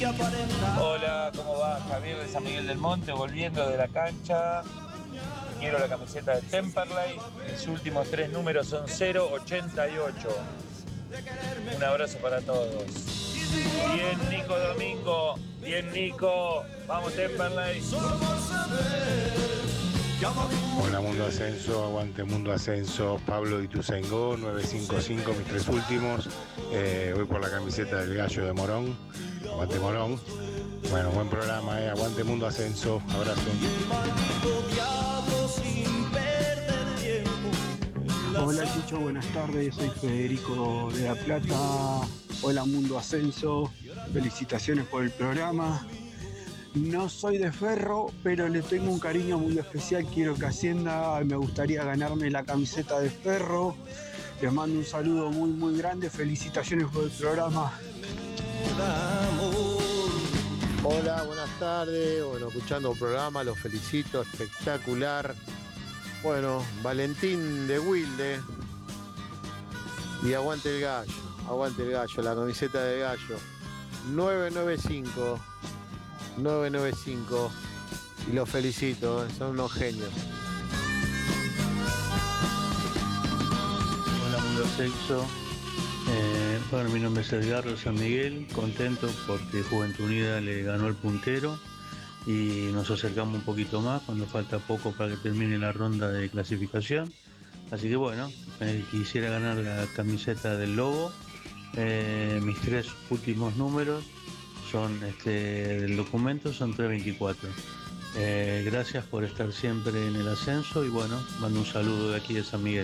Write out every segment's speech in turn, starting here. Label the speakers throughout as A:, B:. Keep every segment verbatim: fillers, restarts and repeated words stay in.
A: Hola, ¿cómo va? Javier de San Miguel del Monte, volviendo de la cancha. Quiero la camiseta de Temperley. Mis últimos tres números son cero ochenta y ocho. Un abrazo para todos. Bien, Nico Domingo. Bien, Nico. Vamos, Temperley.
B: Hola, Mundo Ascenso. Aguante Mundo Ascenso. Pablo Ituzaingó, nueve cinco cinco, mis tres últimos. Eh, voy por la camiseta del Gallo de Morón. Aguante Morón. Bueno, buen programa, eh. Aguante Mundo Ascenso. Abrazo.
C: Hola Chicho, buenas tardes, soy Federico de La Plata. Hola Mundo Ascenso, felicitaciones por el programa. No soy de Ferro, pero le tengo un cariño muy especial. Quiero que ascienda, me gustaría ganarme la camiseta de Ferro. Les mando un saludo muy muy grande, felicitaciones por el programa.
D: Hola, buenas tardes. Bueno, escuchando el programa, los felicito, espectacular. Bueno, Valentín de Wilde. Y aguante el gallo, aguante el gallo, la camiseta del gallo. nueve nueve cinco, nueve nueve cinco. Y los felicito, son unos genios.
E: Hola, Mundo Ascenso. Eh, bueno, mi nombre es Edgardo San Miguel, contento porque Juventud Unida le ganó el puntero y nos acercamos un poquito más cuando falta poco para que termine la ronda de clasificación. Así que bueno, eh, quisiera ganar la camiseta del Lobo. Eh, mis tres últimos números son este, del documento, son tres veinticuatro. Eh, gracias por estar siempre en el ascenso y bueno, mando un saludo de aquí de San Miguel.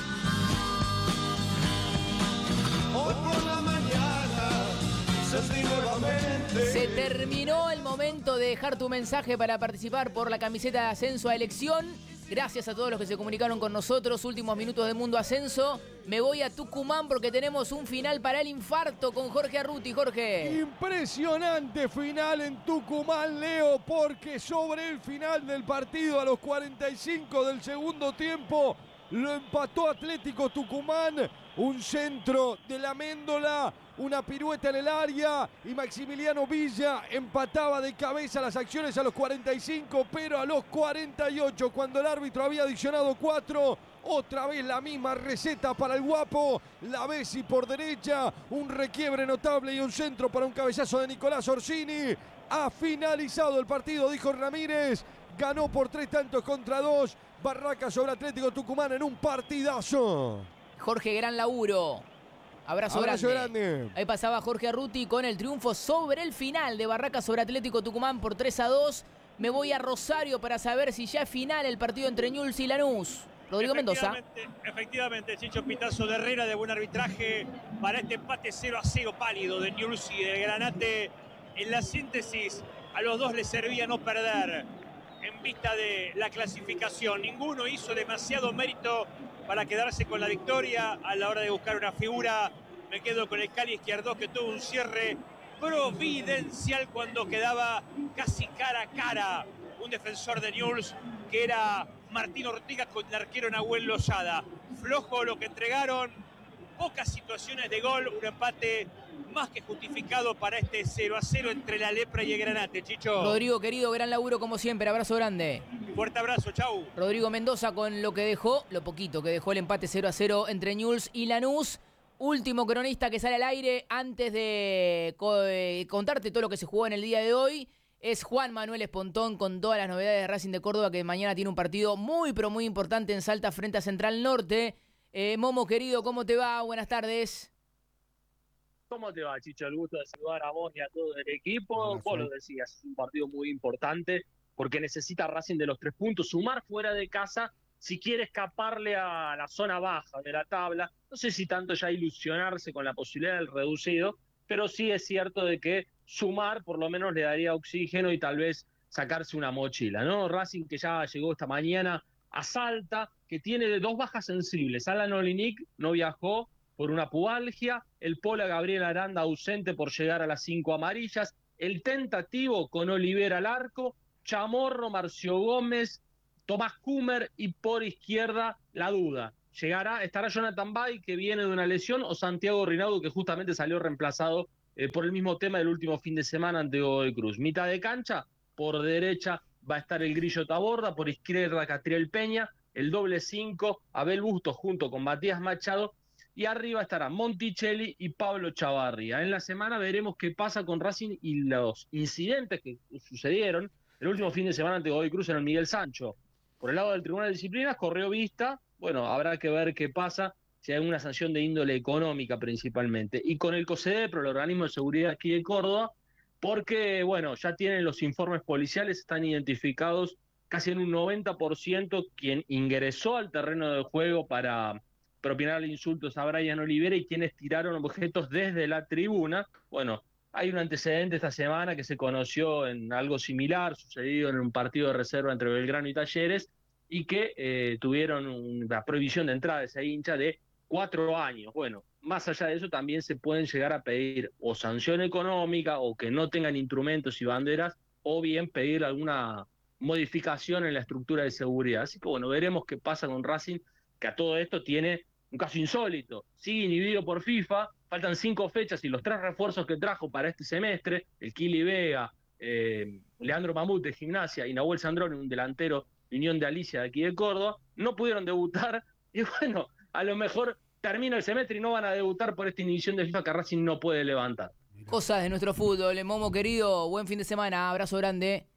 F: Se terminó el momento de dejar tu mensaje para participar por la camiseta de Ascenso a Elección. Gracias a todos los que se comunicaron con nosotros. Últimos minutos de Mundo Ascenso. Me voy a Tucumán porque tenemos un final para el infarto con Jorge Arruti. Jorge.
G: Impresionante final en Tucumán, Leo, porque sobre el final del partido a los cuarenta y cinco del segundo tiempo lo empató Atlético Tucumán. Un centro de la Méndola, una pirueta en el área y Maximiliano Villa empataba de cabeza las acciones a los cuarenta y cinco, pero a los cuarenta y ocho, cuando el árbitro había adicionado cuatro, otra vez la misma receta para el guapo. La Bessi por derecha, un requiebre notable y un centro para un cabezazo de Nicolás Orsini. Ha finalizado el partido, dijo Ramírez. Ganó por tres tantos contra dos. Barracas sobre Atlético Tucumán en un partidazo.
F: Jorge, gran laburo. Abrazo,
G: Abrazo
F: grande.
G: grande.
F: Ahí pasaba Jorge Arruti con el triunfo sobre el final de Barracas sobre Atlético Tucumán por tres a dos. Me voy a Rosario para saber si ya es final el partido entre Newell's y Lanús. Rodrigo Mendoza.
H: Efectivamente, Chicho Pitazo de Herrera, de buen arbitraje para este empate cero a cero pálido de Newell's y de Granate. En la síntesis, a los dos les servía no perder en vista de la clasificación. Ninguno hizo demasiado mérito para quedarse con la victoria a la hora de buscar una figura. Me quedo con el Cali Izquierdo, que tuvo un cierre providencial cuando quedaba casi cara a cara un defensor de Newell's, que era Martín Ortega, con el arquero Nahuel Lozada. Flojo lo que entregaron, pocas situaciones de gol, un empate más que justificado para este cero a cero entre la Lepra y el Granate, Chicho.
F: Rodrigo, querido, gran laburo como siempre, abrazo grande.
H: Fuerte abrazo, chau.
F: Rodrigo Mendoza con lo que dejó, lo poquito que dejó el empate cero a cero entre Newell's y Lanús. Último cronista que sale al aire antes de co- eh, contarte todo lo que se jugó en el día de hoy. Es Juan Manuel Espontón con todas las novedades de Racing de Córdoba, que mañana tiene un partido muy pero muy importante en Salta frente a Central Norte. Eh, Momo, querido, ¿cómo te va? Buenas tardes.
I: ¿Cómo te va, Chicho? El gusto de saludar a vos y a todo el equipo.
C: Hola,
I: Vos
C: sí.
I: lo decías, es un partido muy importante porque necesita Racing de los tres puntos, sumar fuera de casa si quiere escaparle a la zona baja de la tabla. No sé si tanto ya ilusionarse con la posibilidad del reducido, pero sí es cierto de que sumar por lo menos le daría oxígeno y tal vez sacarse una mochila, ¿no? Racing, que ya llegó esta mañana a Salta, que tiene dos bajas sensibles. Alan Olinick no viajó por una pubalgia, el Pola Gabriel Aranda ausente por llegar a las cinco amarillas, el tentativo con Olivera al arco, Chamorro, Marcio Gómez, Tomás Kumer y por izquierda la duda. Llegará, estará Jonathan Bay, que viene de una lesión, o Santiago Rinaudo, que justamente salió reemplazado eh, por el mismo tema del último fin de semana ante Godoy Cruz. Mitad de cancha, por derecha va a estar el Grillo Taborda, por izquierda Catriel Peña, el doble cinco, Abel Bustos junto con Matías Machado, y arriba estarán Monticelli y Pablo Chavarría. En la semana veremos qué pasa con Racing y los incidentes que sucedieron el último fin de semana ante Godoy Cruz en el Miguel Sancho. Por el lado del Tribunal de Disciplinas corrió vista, bueno, habrá que ver qué pasa, si hay una sanción de índole económica principalmente. Y con el COSEDEPRO, el organismo de seguridad aquí de Córdoba, porque, bueno, ya tienen los informes policiales, están identificados casi en un noventa por ciento quien ingresó al terreno de juego para propinarle insultos a Brian Olivera y quienes tiraron objetos desde la tribuna. Bueno, hay un antecedente esta semana que se conoció en algo similar, sucedido en un partido de reserva entre Belgrano y Talleres, y que eh, tuvieron una prohibición de entrada de ese hincha de cuatro años. Bueno, más allá de eso también se pueden llegar a pedir o sanción económica o que no tengan instrumentos y banderas, o bien pedir alguna modificación en la estructura de seguridad. Así que bueno, veremos qué pasa con Racing, que a todo esto tiene un caso insólito. Sigue inhibido por FIFA, faltan cinco fechas y los tres refuerzos que trajo para este semestre, el Kili Vega, eh, Leandro Mamut de Gimnasia y Nahuel Sandrón, un delantero de Unión de Alicia de aquí de Córdoba, no pudieron debutar y bueno, a lo mejor termina el semestre y no van a debutar por esta inhibición de FIFA que Racing no puede levantar.
F: Cosas de nuestro fútbol. Momo querido, buen fin de semana, abrazo grande.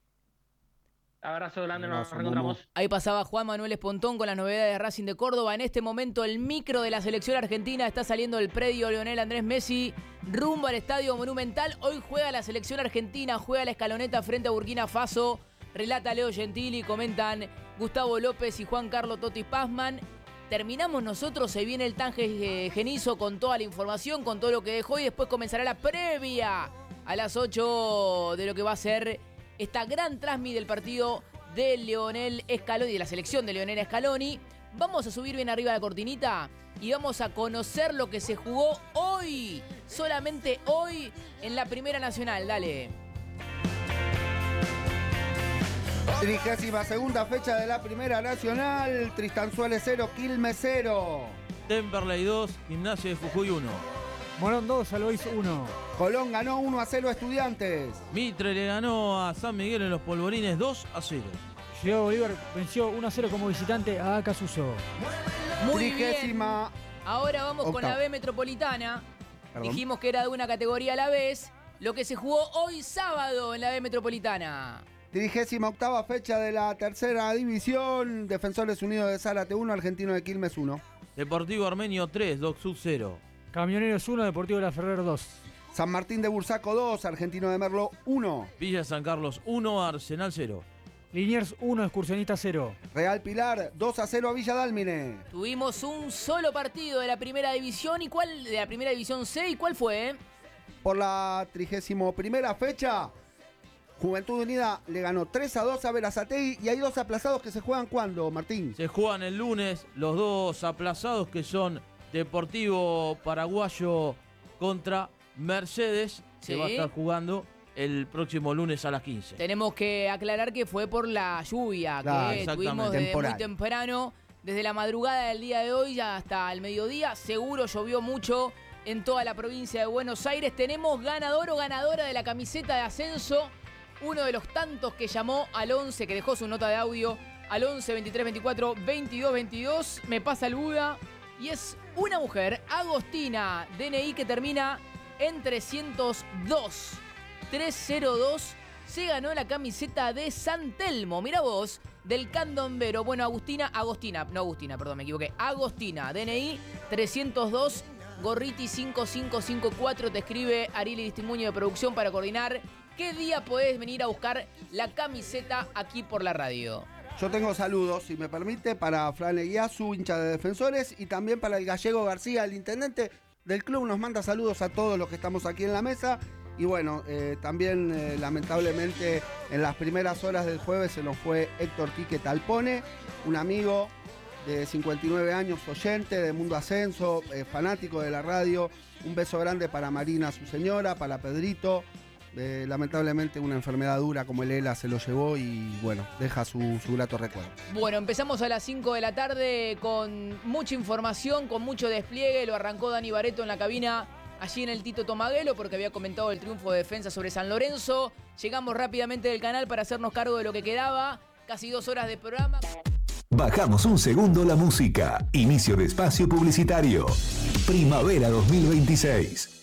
I: Abrazo grande, nos reencontramos.
F: Ahí pasaba Juan Manuel Espontón con las novedades de Racing de Córdoba. En este momento el micro de la selección argentina está saliendo del predio Lionel Andrés Messi rumbo al Estadio Monumental. Hoy juega la selección argentina, juega la escaloneta frente a Burkina Faso. Relata Leo Gentili, comentan Gustavo López y Juan Carlos Totti Pazman. Terminamos nosotros, se viene el Tange Genizo con toda la información, con todo lo que dejó, y después comenzará la previa a las ocho de lo que va a ser esta gran transmisión del partido de Lionel Scaloni, de la selección de Lionel Scaloni. Vamos a subir bien arriba la cortinita y vamos a conocer lo que se jugó hoy, solamente hoy, en la Primera Nacional. Dale.
J: Trigésima segunda fecha de la Primera Nacional. Tristanzueles cero, Quilmes cero.
K: Temperley dos, Gimnasia de Jujuy uno.
L: Morón dos, San Luis uno.
J: Colón ganó uno a cero a Estudiantes.
K: Mitre le ganó a San Miguel en los Polvorines dos a cero.
L: Ciudad Bolívar venció uno a cero como visitante a Acasuso.
F: Muy bien. Ahora vamos octava. Con la B Metropolitana. Perdón. Dijimos que era de una categoría a la vez. Lo que se jugó hoy sábado en la B Metropolitana.
J: Trigésima octava fecha de la tercera división. Defensores Unidos de Zárate uno, Argentino de Quilmes uno.
K: Deportivo Armenio tres, Doc Sud cero.
L: Camioneros uno, Deportivo de la Ferrer dos.
J: San Martín de Bursaco dos, Argentino de Merlo uno.
K: Villa San Carlos uno, Arsenal cero.
L: Liniers uno, Excursionista cero.
J: Real Pilar dos a cero a Villa Dálmine.
F: Tuvimos un solo partido de la primera división. ¿Y cuál? De la primera división C. ¿Y cuál fue?
J: Por la trigésima primera fecha, Juventud Unida le ganó tres a dos a Berazategui. Y hay dos aplazados que se juegan ¿cuándo, Martín?
K: Se juegan el lunes los dos aplazados, que son Deportivo Paraguayo contra Mercedes.
F: ¿Sí?
K: Se va a estar jugando el próximo lunes a las quince.
F: Tenemos que aclarar que fue por la lluvia, claro, que tuvimos desde muy temprano, desde la madrugada del día de hoy hasta el mediodía. Seguro llovió mucho en toda la provincia de Buenos Aires. Tenemos ganador o ganadora de la camiseta de ascenso. Uno de los tantos que llamó al once, que dejó su nota de audio al once, veintitrés, veinticuatro, veintidós, veintidós. Me pasa el Buda. Y es una mujer, Agostina, D N I que termina en trescientos dos. trescientos dos. Se ganó la camiseta de San Telmo. Mira vos, del candombero. Bueno, Agustina, Agostina, no Agustina, perdón, me equivoqué. Agostina, D N I trescientos dos. Gorriti cinco cinco cinco cuatro. Te escribe Ariel Distimuño de producción para coordinar qué día podés venir a buscar la camiseta aquí por la radio.
J: Yo tengo saludos, si me permite, para Fran Eguiazu, hincha de Defensores, y también para el gallego García, el intendente del club. Nos manda saludos a todos los que estamos aquí en la mesa. Y bueno, eh, también eh, lamentablemente en las primeras horas del jueves se nos fue Héctor Quique Talpone, un amigo de cincuenta y nueve años, oyente de Mundo Ascenso, eh, fanático de la radio. Un beso grande para Marina, su señora, para Pedrito. Eh, lamentablemente una enfermedad dura como el ELA se lo llevó y bueno, deja su, su grato recuerdo.
F: Bueno, empezamos a las cinco de la tarde con mucha información, con mucho despliegue. Lo arrancó Dani Barreto en la cabina allí en el Tito Tomaguelo porque había comentado el triunfo de Defensa sobre San Lorenzo. Llegamos rápidamente del canal para hacernos cargo de lo que quedaba. Casi dos horas de programa.
M: Bajamos un segundo la música. Inicio de espacio publicitario. Primavera dos mil veintiséis.